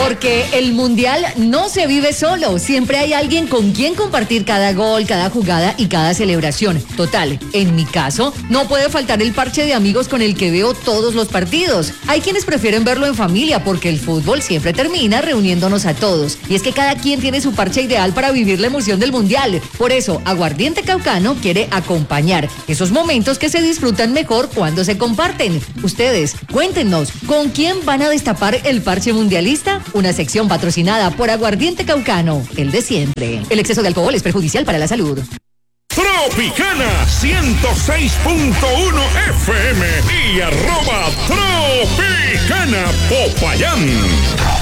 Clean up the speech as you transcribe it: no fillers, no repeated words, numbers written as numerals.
Porque el mundial no se vive solo, siempre hay alguien con quien compartir cada gol, cada jugada y cada celebración. Total, en mi caso, no puede faltar el parche de amigos con el que veo todos los partidos. Hay quienes prefieren verlo en familia porque el fútbol siempre termina reuniéndonos a todos. Y es que cada quien tiene su parche ideal para vivir la emoción del mundial. Por eso, Aguardiente Caucano quiere acompañar esos momentos que se disfrutan mejor cuando se comparten. Ustedes, cuéntenos, ¿con quién van a destapar el parche mundialista? Una sección patrocinada por Aguardiente Caucano, el de siempre. El exceso de alcohol es perjudicial para la salud. Tropicana 106.1 FM y @Tropicana Popayán.